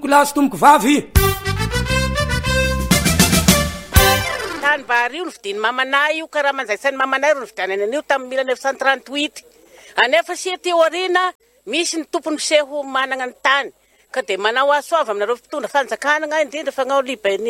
tomboko lahy sy tomboko vavy. Tany vary io novidiny mamanay io karaha manjaitsany mamanay ro novidianany an'io tamin'ny 1938. Anefa sy teo arina misy ny tompony seho manana ny tany ka de manao asoava aminareo fitondra fanjakana indrindra fagnao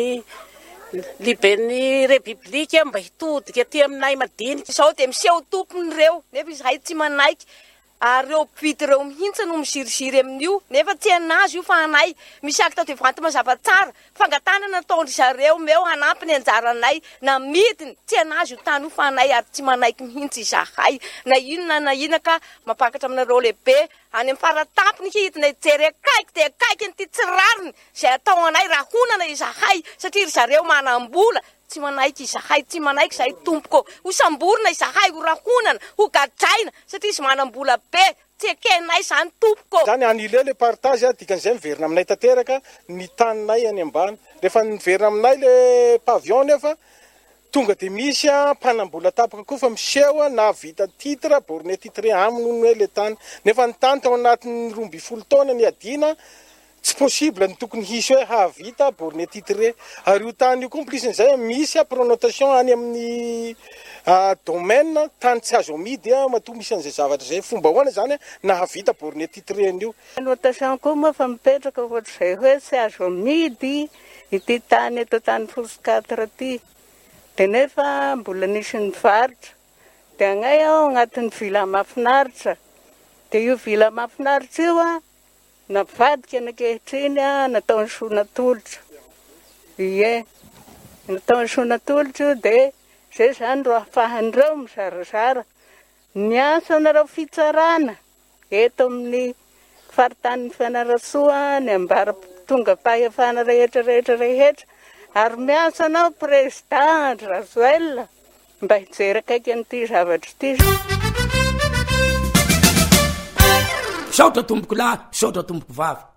liben'ny repiblika mba hitodika aty aminay madinika. Izao de miseho tompony reo nefa izahay tsy manaiky ary reo mpivity reo mihitsy no misiriziry amin'io nefa tsy anazy io fa anay misy akta de vanty mazava tsara fangatanana nataondry zareo meo hanampy ny anjaranay na midiny tsy anazy io tany io fa anay ary tsy manaiky mihitsy izahay na inona ka mapakatra aminareo lehibe any amin'ny faratampony hidina jery akaiky de akaiky nyty tsirariny zay atao anay raha honana izahay satria ry zareo manam-bola tsy manaiky izahay tsy manaiky zahay tompoko ho samborina izahay ho rahonana ho gadraina satria izy manam-bola be tsy ekenay zany tompoko zany anile le partage dikan'izay miverina aminay tanteraka ny taninay any ambany rehefa niverina aminay le pavion nefa tonga de misy mpanambola tapaka koa fa miseho na vita titre borné titre aminy hoe le tany nefa ny tany tao anatin'ny 12 taona ny adina tsy possible ny tokony hisy hoe havita borné titre ary io tany io complicen'izay misy pronotation any amin'ny domaine tany tsy azo amidy matoa misy an'izay zavatra zay fomba hoana zany na havita borné titre an'io. Notation koa moa fa mipetraka ohatr'izay hoe tsy azo amidy ity tany eto tany Fosikatra ty de nefa mbola nisy ny varitra de agnay aho agnatin'ny vila mahafinaritra de io vila mahafinaritra io navadika nakehitriny nataony sonatolotra ie nataony sonatolotra io de zay zany ro ahafahan'ireo mizarazara ny asa nareo fitsarana eto amin'ny faritany Fianarantsoa ny ambara tonga fahefana rehetra ary miasa anao président Razoel mba hijery akaiky an'ity zavatra ity. Saotra tomboko lahy, saotra tomboko vavy.